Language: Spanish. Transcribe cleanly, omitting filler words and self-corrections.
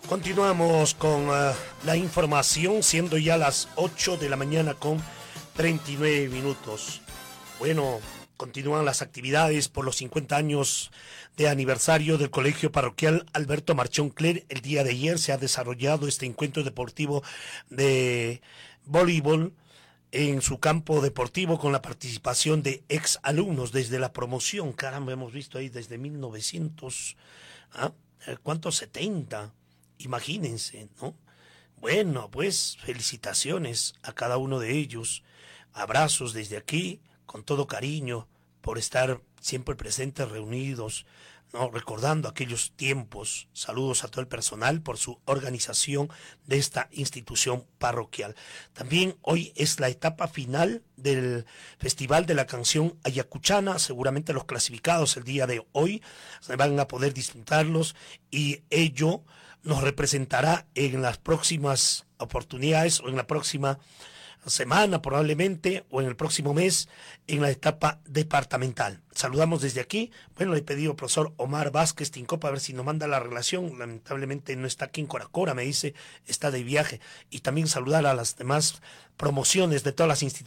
Continuamos con la información, siendo ya las 8 de la mañana con 39 minutos. Bueno, continúan las actividades por los 50 años de aniversario del Colegio Parroquial Alberto Marchón Cler. El día de ayer se ha desarrollado este encuentro deportivo de voleibol en su campo deportivo con la participación de ex alumnos desde la promoción. Caramba, hemos visto ahí desde 1900, ¿cuántos? 70. Imagínense, ¿no? Bueno, pues felicitaciones a cada uno de ellos. Abrazos desde aquí, con todo cariño, por estar siempre presentes, reunidos, ¿no? Recordando aquellos tiempos. Saludos a todo el personal por su organización de esta institución parroquial. También hoy es la etapa final del Festival de la Canción Ayacuchana. Seguramente los clasificados el día de hoy van a poder disfrutarlos y ello nos representará en las próximas oportunidades o en la próxima semana probablemente o en el próximo mes en la etapa departamental. Saludamos desde aquí. Bueno, le he pedido al profesor Omar Vázquez Tincopa a ver si nos manda la relación. Lamentablemente no está aquí en Coracora, me dice, está de viaje. Y también saludar a las demás promociones de todas las instituciones